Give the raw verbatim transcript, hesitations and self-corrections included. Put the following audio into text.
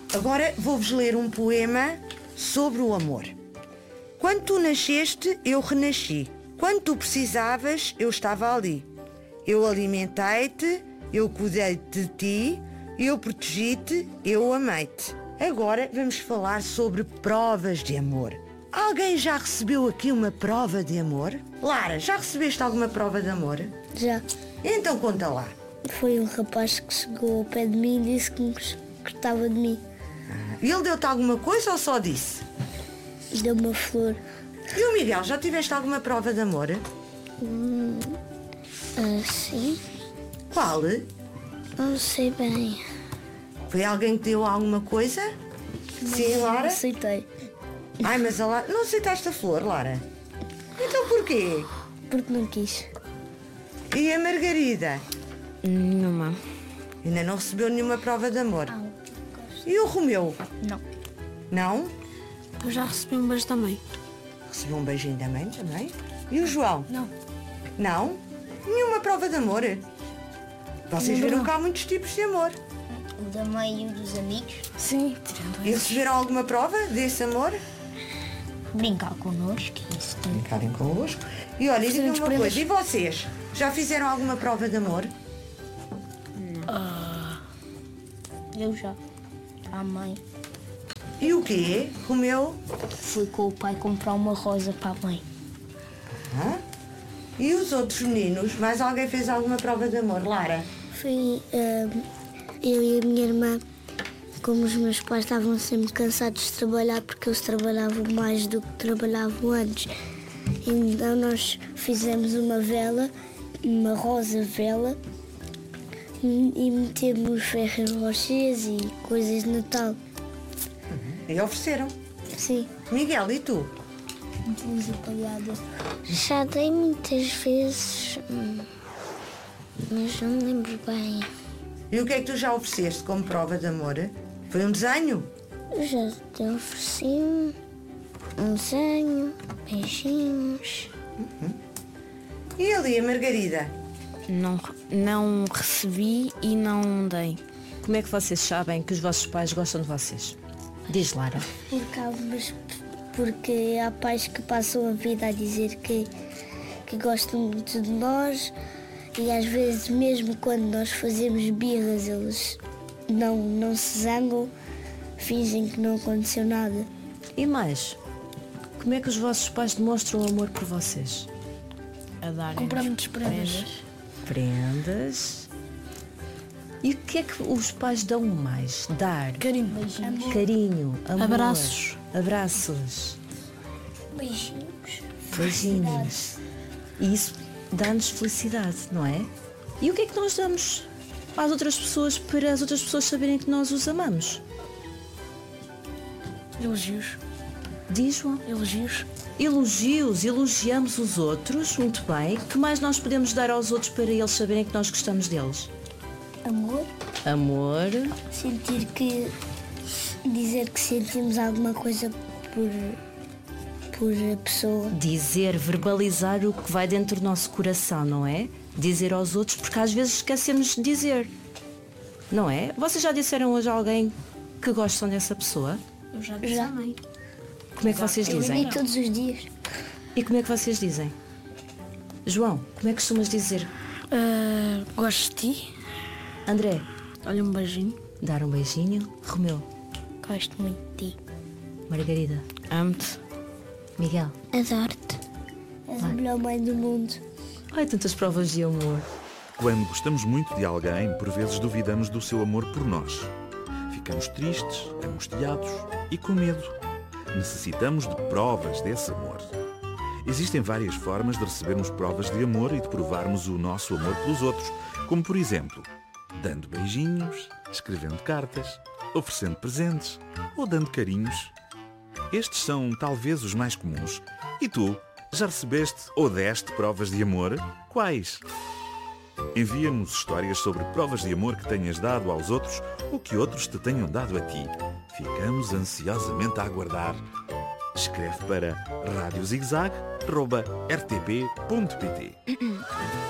Agora vou-vos ler um poema sobre o amor. Quando tu nasceste, eu renasci. Quando tu precisavas, eu estava ali. Eu alimentei-te, eu cuidei de ti, eu protegi-te, eu amei-te. Agora vamos falar sobre provas de amor. Alguém já recebeu aqui uma prova de amor? Lara, já recebeste alguma prova de amor? Já. Então conta lá. Foi um rapaz que chegou ao pé de mim e disse que me gostava de mim. E ele deu-te alguma coisa ou só disse? Deu uma flor. E o Miguel, já tiveste alguma prova de amor? Hum, ah, sim. Qual? Não sei bem. Foi alguém que deu alguma coisa? Sim, Lara? Aceitei. Ai, mas a Lara... Não aceitaste a flor, Lara? Então porquê? Porque não quis. E a Margarida? Nenhuma. Ainda não recebeu nenhuma prova de amor. Não. E o Romeu? Não. Não? Eu já recebi um beijo também. Recebeu um beijinho da mãe também? E o João? Não. Não? Nenhuma prova de amor? Vocês viram que há muitos tipos de amor. O da mãe e o dos amigos. Sim, tirando E receberam alguma prova desse amor? Brincar connosco. Isso tem. Brincarem convosco. E olha, digam uma prendas. coisa, e vocês? Já fizeram alguma prova de amor? Eu já. A mãe. E o quê? Romeu? Fui com o pai comprar uma rosa para a mãe. Hã? E os outros meninos? Mais alguém fez alguma prova de amor? Lara? Foi ah, eu e a minha irmã, como os meus pais estavam sempre cansados de trabalhar porque eles trabalhavam mais do que trabalhavam antes. Então nós fizemos uma vela, uma rosa vela, e metemos ferros rochers e coisas de Natal. E ofereceram. Sim. Miguel, e tu? Luz apagada. Já dei muitas vezes, mas não me lembro bem. E o que é que tu já ofereceste como prova de amor? Foi um desenho? Eu já te ofereci um, um desenho, beijinhos. E ali a Margarida? Não, não recebi e não dei. Como é que vocês sabem que os vossos pais gostam de vocês? Diz, Lara. Porque há, mas porque há pais que passam a vida a dizer que, que gostam muito de nós e às vezes mesmo quando nós fazemos birras eles não, não se zangam, fingem que não aconteceu nada. E mais, como é que os vossos pais demonstram amor por vocês? A darem Compramos prendas. Prendas. E o que é que os pais dão mais? Dar. carinho, Carinho, amor. Abraços. Abraços. Beijinhos. Beijinhos. E isso dá-nos felicidade, não é? E o que é que nós damos às outras pessoas para as outras pessoas saberem que nós os amamos? elogios, Diz, João. elogios. Elogios, elogiamos os outros, muito bem. Que mais nós podemos dar aos outros para eles saberem que nós gostamos deles? Amor. Amor, Sentir que. Dizer que sentimos alguma coisa por. por a pessoa. dizer, verbalizar o que vai dentro do nosso coração, não é? Dizer aos outros, porque às vezes esquecemos de dizer, não é? Vocês já disseram hoje a alguém que gostam dessa pessoa? Eu já disse Já. à mãe. Como é que vocês Eu dizem? digo todos os dias. E como é que vocês dizem? João, como é que costumas dizer? Ah, gosto de ti. André, Olha, um beijinho. dar um beijinho. Romeu, Gosto muito de ti. Margarida, Amo-te. Miguel. Adoro-te. És a melhor mãe do mundo. Ai, tantas provas de amor. Quando gostamos muito de alguém, por vezes duvidamos do seu amor por nós. Ficamos tristes, angustiados e com medo. Necessitamos de provas desse amor. Existem várias formas de recebermos provas de amor e de provarmos o nosso amor pelos outros, como por exemplo, dando beijinhos, escrevendo cartas, oferecendo presentes ou dando carinhos. Estes são talvez os mais comuns. E tu, já recebeste ou deste provas de amor? Quais? Envia-nos histórias sobre provas de amor que tenhas dado aos outros ou que outros te tenham dado a ti. Ficamos ansiosamente a aguardar. Escreve para rádio zigzag arroba r t p ponto p t.